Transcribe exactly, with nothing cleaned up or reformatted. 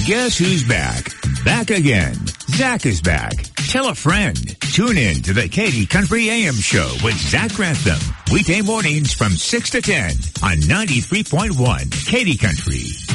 Guess who's back? Back again. Zach is back. Tell a friend. Tune in to the Katy Country A M Show with Zach Grantham. Weekday mornings from six to ten on ninety-three point one Katy Country.